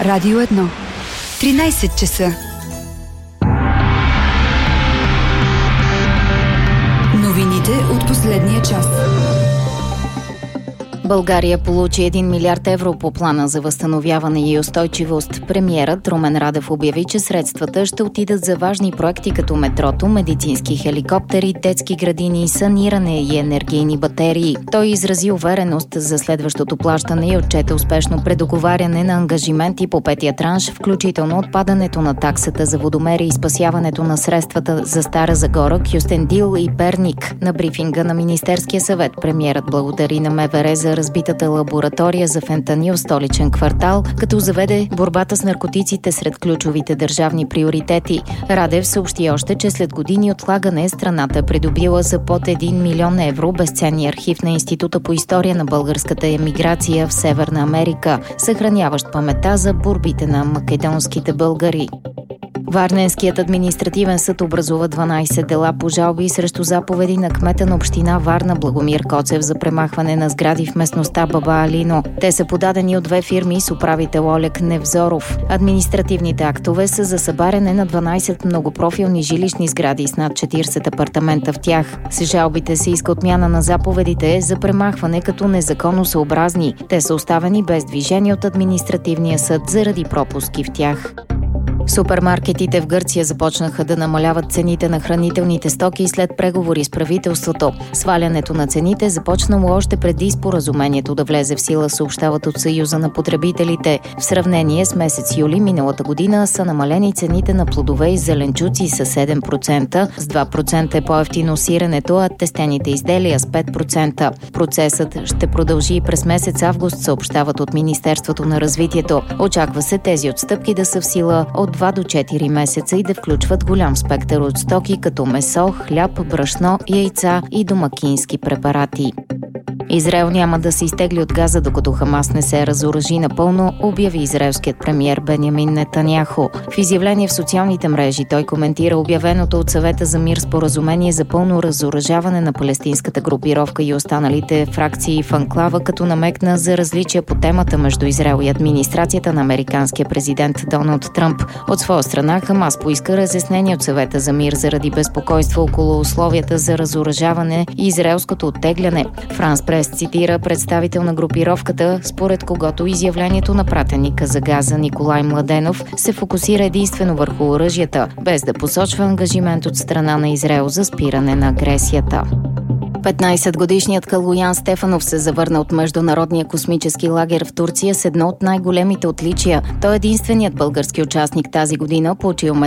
Радио 1. 13 часа. Новините от последния час. България получи 1 милиард евро по плана за възстановяване и устойчивост. Премиерът Румен Радев обяви, че средствата ще отидат за важни проекти като метрото, медицински хеликоптери, детски градини, саниране и енергийни батерии. Той изрази увереност за следващото плащане и отчете успешно предоговаряне на ангажименти по петия транш, включително отпадането на таксата за водомери и спасяването на средствата за Стара Загора, Кюстендил и Перник. На брифинга на Министерския съвет премиерът благодари на МВР за разбитата лаборатория за фентанил в столичен квартал, като заведе борбата с наркотиците сред ключовите държавни приоритети. Радев съобщи още, че след години отлагане страната придобила за под 1 милион евро безценния архив на Института по история на българската емиграция в Северна Америка, съхраняващ паметта за борбите на македонските българи. Варненският административен съд образува 12 дела по жалби срещу заповеди на кмета на община Варна Благомир Коцев за премахване на сгради в местността Баба Алино. Те са подадени от две фирми с управител Олег Невзоров. Административните актове са за събаряне на 12 многопрофилни жилищни сгради с над 40 апартамента в тях. С жалбите се иска отмяна на заповедите за премахване като незаконосъобразни. Те са оставени без движение от административния съд заради пропуски в тях. Супермаркетите в Гърция започнаха да намаляват цените на хранителните стоки след преговори с правителството. Свалянето на цените започнало още преди споразумението да влезе в сила, съобщават от Съюза на потребителите. В сравнение с месец юли миналата година са намалени цените на плодове и зеленчуци с 7%, с 2% е по-евтино сиренето, а тестените изделия с 5%. Процесът ще продължи и през месец август, съобщават от Министерството на развитието. Очаква се тези отстъпки да са в сила от 2 до 4 месеца и да включват голям спектър от стоки като месо, хляб, брашно, яйца и домакински препарати. Израел няма да се изтегли от Газа, докато Хамас не се разоръжи напълно, обяви израелският премиер Бенямин Нетаняху. В изявление в социалните мрежи той коментира обявеното от Съвета за мир споразумение за пълно разоръжаване на палестинската групировка и останалите фракции в анклава, като намекна за различия по темата между Израел и администрацията на американския президент Доналд Тръмп. От своя страна Хамас поиска разяснение от Съвета за мир заради безпокойство около условията за разоръжаване и израелското оттегляне. Франс Прес цитира представител на групировката, според когото изявлението на пратеника за Газа Николай Младенов се фокусира единствено върху оръжията, без да посочва ангажимент от страна на Израел за спиране на агресията. 15-годишният Калоян Стефанов се завърна от Международния космически лагер в Турция с едно от най-големите отличия. Той е единственият български участник тази година, получил